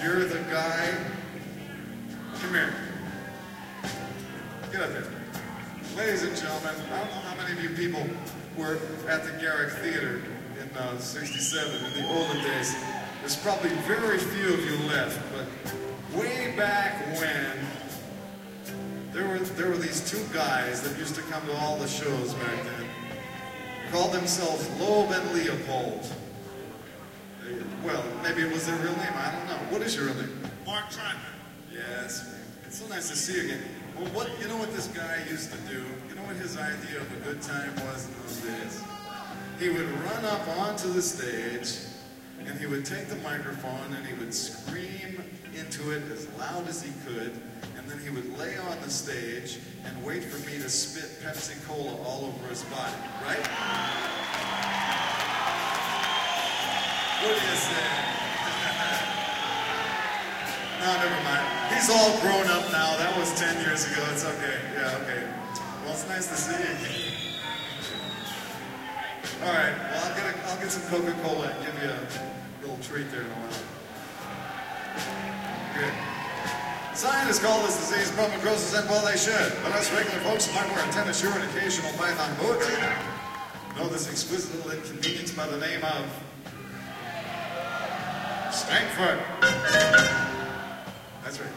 You're the guy. Come here. Get up here. Ladies and gentlemen, I don't know how many of you people were at the Garrick Theater in '67, in the olden days. There's probably very few of you left, but way back when, there were these two guys that used to come to all the shows back then. Called themselves Loeb and Leopold. Well, maybe it was their real name, I don't know. What is your real name? Mark Tryon. Yes. It's so nice to see you again. Well, you know what this guy used to do? You know what his idea of a good time was in those days? He would run up onto the stage, and he would take the microphone, and he would scream into it as loud as he could, and then he would lay on the stage and wait for me to spit Pepsi Cola all over his body, right? What do you say? No, never mind. He's all grown up now. That was 10 years ago. It's okay. Yeah, okay. Well, it's nice to see you. All right. Well, I'll get some Coca-Cola and give you a little treat there in a while. Good. Scientists call this disease bum necrosis, and well, they should. But us regular folks might wear a tennis shoe and occasional python boots. Know this exquisite little inconvenience by the name of Stankfoot. That's right.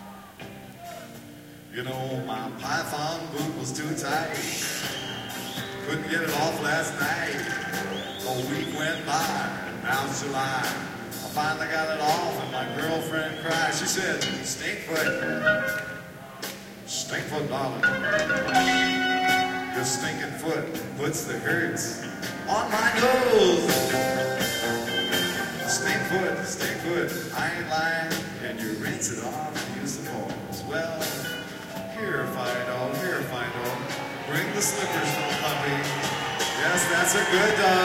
You know, my python boot was too tight. Couldn't get it off last night. A week went by, now it's July. I finally got it off, and my girlfriend cried. She said, Stankfoot. Stankfoot, darling. Your stinking foot puts the hurts on my nose. Stankfoot, Stankfoot, I ain't lying, and you rinse it off and use the hose. Well, here, Fido, bring the slippers for the puppy. Yes, that's a good dog.